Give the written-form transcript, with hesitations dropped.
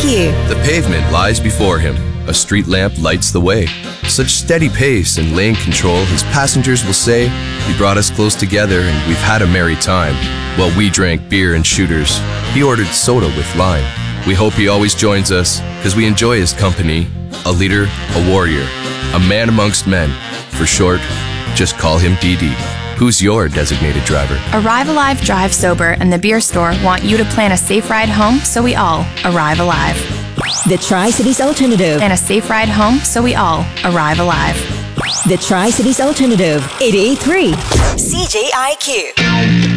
CJIQ. The pavement lies before him. A street lamp lights the way. Such steady pace and lane control, his passengers will say, he brought us close together and we've had a merry time. While we drank beer and shooters, he ordered soda with lime. We hope he always joins us, because we enjoy his company. A leader, a warrior, a man amongst men. For short, just call him DD. Who's your designated driver? Arrive Alive, Drive Sober and the Beer Store want you to plan a safe ride home so we all arrive alive. The Tri-Cities Alternative. Plan a safe ride home so we all arrive alive. The Tri-Cities Alternative. 88.3 CJIQ.